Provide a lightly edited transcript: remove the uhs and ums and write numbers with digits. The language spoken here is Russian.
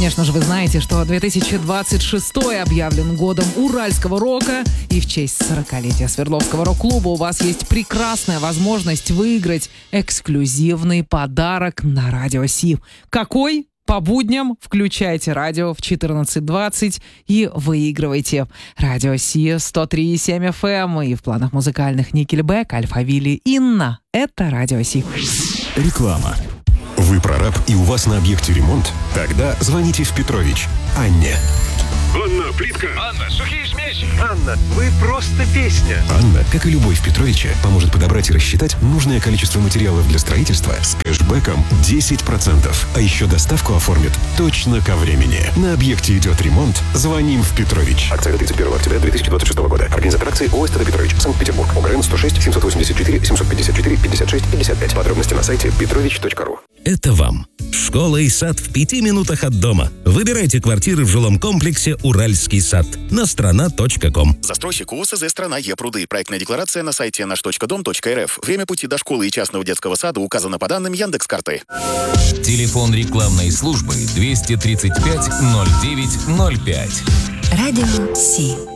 Конечно же, вы знаете, что 2026 объявлен годом уральского рока, и в честь 40-летия Свердловского рок-клуба у вас есть прекрасная возможность выиграть эксклюзивный подарок на Радио Си. Какой? По будням включайте радио в 14:20 и выигрывайте. Радио Си 103,7 FM и в планах музыкальных Никельбэк, Альфавили, Инна. Это Радио Си. Реклама. Вы прораб и у вас на объекте ремонт? Тогда звоните в Петрович Анне. Анна, плитка. Анна, сухие смеси. Анна, вы просто песня. Анна, как и любовь Петровича, поможет подобрать и рассчитать нужное количество материалов для строительства с кэшбэком 10%. А еще доставку оформит точно ко времени. На объекте идет ремонт. Звоним в Петрович. Акция до 31 октября 2026 года. Организатор акции ОС «ТД Петрович», Санкт-Петербург. ОГРН 106 784 754 56 55. Подробности на сайте petrovich.ru. Это вам. Школа и сад в 5 минутах от дома. Выбирайте квартиры в жилом комплексе «Уральский сад» на страна.ком. Застройщик УСЗ «Страна Е-Пруды». Проектная декларация на сайте наш.дом.рф. Время пути до школы и частного детского сада указано по данным Яндекс.Карты. Телефон рекламной службы 235 09 05. Радио Си.